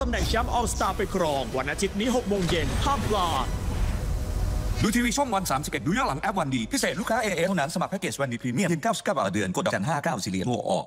ตำแหน่งแชมป์ออลสตาร์ไปครองวันอาทิตย์นี้ 6 โมงเย็นห้ามพลาดดูทีวีช่องวัน31ดูย้อนหลังแอปวันดีพิเศษลูกค้า AIS เท่านั้นสมัครแพ็กเกจวันดีพรีเมียมเพียง99 บาทต่อเดือนกดดอกจัน594เหรียญโทรออก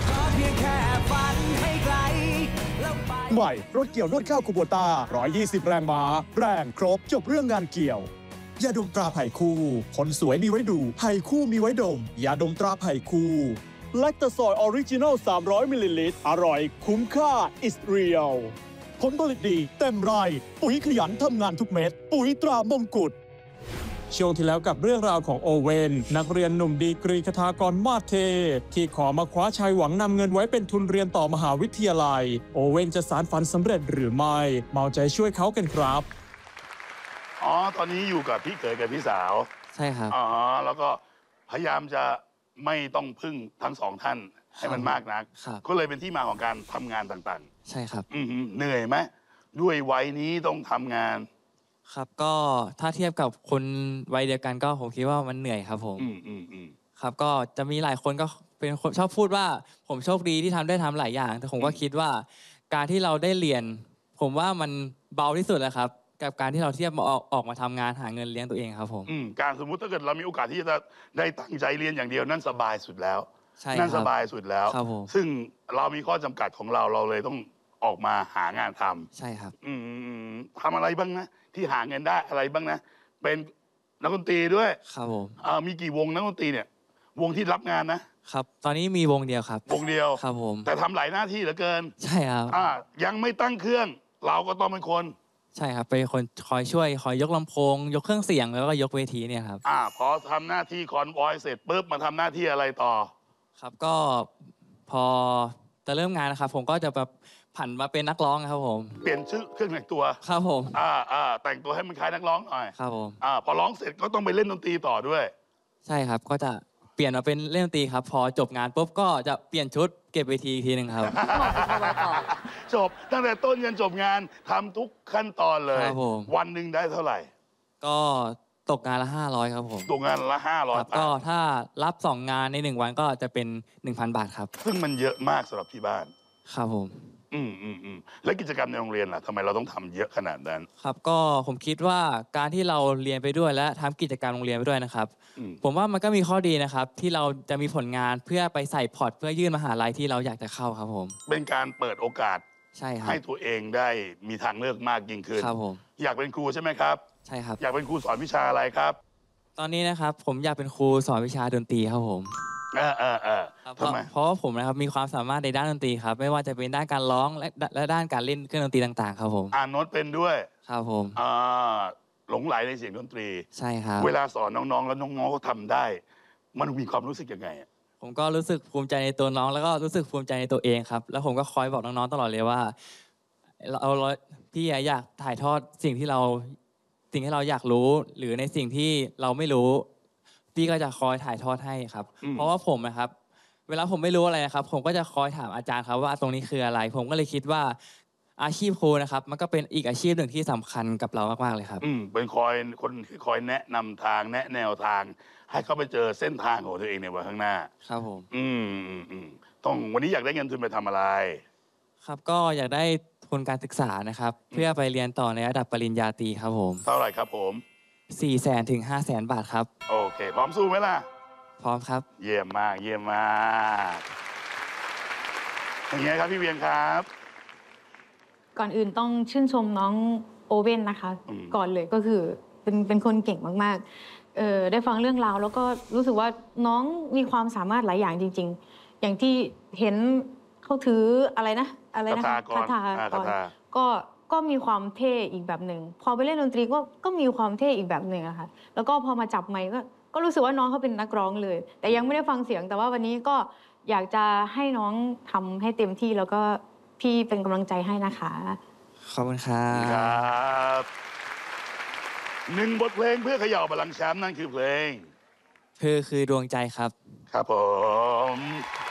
ใหม่รถเกี่ยวนวดข้าวคูโบต้า120 แรงม้าแรงครบจบเรื่องงานเกี่ยวยาดมตราไผ่คู่คนสวยมีไว้ดูไผ่คู่มีไว้ดมยาดมตราไผ่คู่แลคตาซอยออริจินัล300มิลลิลิตรอร่อยคุ้มค่า is real ผลผลิตดีเต็มไร่ปุ๋ยขยันทำงานทุกเม็ดปุ๋ยตรามงกุฎช่วงที่แล้วกับเรื่องราวของโอเว่นนักเรียนหนุ่มดีกรีคทากรมาเทที่ขอมาคว้าชัยหวังนำเงินไว้เป็นทุนเรียนต่อมหาวิทยาลัยโอเว่นจะสานฝันสำเร็จหรือไม่มาเอาใจช่วยเขากันครับตอนนี้อยู่กับพี่เขยกับพี่สาวใช่ครับแล้วก็พยายามจะไม่ต้องพึ่งทั้งสองท่านให้มันมากนักก็เลยเป็นที่มาของการทำงานต่างๆใช่ครับเหนื่อยไหมด้วยวัยนี้ต้องทำงานครับก็ถ้าเทียบกับคนวัยเดียวกันก็ผมคิดว่ามันเหนื่อยครับผมครับก็จะมีหลายคนก็เป็นคนชอบพูดว่าผมโชคดีที่ทำหลายอย่างแต่ผมก็คิดว่าการที่เราได้เรียนผมว่ามันเบาที่สุดแล้วครับกับการที่เราเทียบมาออกมาทำงานหาเงินเลี้ยงตัวเองครับผมการสมมุติถ้าเกิดเรามีโอกาสที่จะได้ตั้งใจเรียนอย่างเดียวนั่นสบายสุดแล้วนั่นสบายสุดแล้วซึ่งเรามีข้อจำกัดของเราเลยต้องออกมาหางานทำใช่ครับทำอะไรบ้างนะที่หาเงินได้อะไรบ้างนะเป็นนักดนตรีด้วยครับผมมีกี่วงนักดนตรีเนี่ยวงที่รับงานนะครับตอนนี้มีวงเดียวครับวงเดียวครับผมแต่ทำหลายหน้าที่เหลือเกินใช่ครับยังไม่ตั้งเครื่องเราก็ต้องเป็นคนใช่ครับเป็นคนคอยช่วยคอยยกลำโพงยกเครื่องเสียงแล้วก็ยกเวทีเนี่ยครับพอทำหน้าที่คอนวอยเสร็จปุ๊บมาทำหน้าที่อะไรต่อครับก็พอจะเริ่มงานนะครับผมก็จะแบบผันมาเป็นนักร้องครับผมเปลี่ยนชื่อเครื่องแต่งตัวครับผมแต่งตัวให้มันคล้ายนักร้องหน่อยครับผมพอร้องเสร็จก็ต้องไปเล่นดนตรีต่อด้วยใช่ครับก็จะเปลี่ยนมาเป็นเล่นดนตรีครับพอจบงานปุ๊บก็จะเปลี่ยนชุดเก็บเวทีทีหนึ่งครับจบตั้งแต่ต้นยันจบงานทำทุกขั้นตอนเลยครับผมวันหนึ่งได้เท่าไหร่ก็ตกงานละ500ครับผมตกงานละ500 บาทก็ถ้ารับ2งานใน1วันก็จะเป็น 1,000 บาทครับซึ่งมันเยอะมากสำหรับที่บ้านครับผมแล้วกิจกรรมในโรงเรียนล่ะทำไมเราต้องทำเยอะขนาดนั้นครับก็ผมคิดว่าการที่เราเรียนไปด้วยและทำกิจกรรมโรงเรียนไปด้วยนะครับผมว่ามันก็มีข้อดีนะครับที่เราจะมีผลงานเพื่อไปใส่พอร์ตเพื่อยื่นมหาลัยที่เราอยากจะเข้าครับผมเป็นการเปิดโอกาสใช่ครับให้ตัวเองได้มีทางเลือกมากยิ่งขึ้นครับผมอยากเป็นครูใช่ไหมครับใช่ครับอยากเป็นครูสอนวิชาอะไรครับตอนนี้นะครับผมอยากเป็นครูสอนวิชาดนตรีครับผมทำไมเพราะว่าผมนะครับมีความสามารถในด้านดนตรีครับไม่ว่าจะเป็นด้านการร้องและด้านการเล่นเครื่องดนตรีต่างๆครับผมโน้ตเป็นด้วยครับผมหลงไหลในเสียงดนตรีใช่ครับเวลาสอนน้องๆแล้วน้องๆเขาทำได้มันมีความรู้สึกยังไงผมก็รู้สึกภูมิใจในตัวน้องแล้วก็รู้สึกภูมิใจในตัวเองครับแล้วผมก็คอยบอกน้องๆตลอดเลยว่าพี่อยากถ่ายทอดสิ่งที่เราอยากรู้หรือในสิ่งที่เราไม่รู้พี่ก็จะคอยถ่ายทอดให้ครับเพราะว่าผมนะครับเวลาผมไม่รู้อะไรนะครับผมก็จะคอยถามอาจารย์ครับว่าตรงนี้คืออะไรผมก็เลยคิดว่าอาชีพครูนะครับมันก็เป็นอีกอาชีพหนึ่งที่สำคัญกับเรามากๆเลยครับเป็นคนที่คอยแนะนำทางแนะแนวทางให้เขาไปเจอเส้นทางของตัวเองในวันข้างหน้าครับผมต้องวันนี้อยากได้เงินทุนไปทำอะไรครับก็อยากได้ทุนการศึกษานะครับเพื่อไปเรียนต่อในระดับปริญญาตรีครับผมเท่าไหร่ครับผม 400,000 ถึง 500,000 บาทครับโอเคพร้อมสู้ไหมล่ะพร้อมครับเยี่ยมมากอย่างไงครับพี่เวียนครับก่อนอื่นต้องชื่นชมน้องโอเว่นนะคะก่อนเลยก็คือเป็นคนเก่งมากๆได้ฟังเรื่องราวแล้วก็รู้สึกว่าน้องมีความสามารถหลายอย่างจริงๆอย่างที่เห็นเขาถืออะไรนะคาถาก็มีความเท่อีกแบบหนึ่งพอไปเล่นดนตรีก็มีความเท่อีกแบบหนึ่งอะค่ะแล้วก็พอมาจับไมค์ก็รู้สึกว่าน้องเขาเป็นนักร้องเลยแต่ยังไม่ได้ฟังเสียงแต่ว่าวันนี้ก็อยากจะให้น้องทำให้เต็มที่แล้วก็พี่เป็นกำลังใจให้นะคะขอบคุณครับ 1 บทเพลงเพื่อเขย่าบัลลังก์แชมป์นั่นคือเพลงคือดวงใจครับครับผม